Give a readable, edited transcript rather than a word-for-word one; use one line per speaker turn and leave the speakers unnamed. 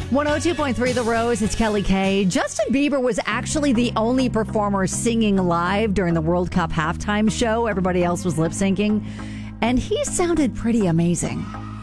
102.3 The Rose, it's Kelly Kay. Justin Bieber was actually the only performer singing live during the World Cup halftime show. Everybody else was lip syncing. And he sounded pretty amazing.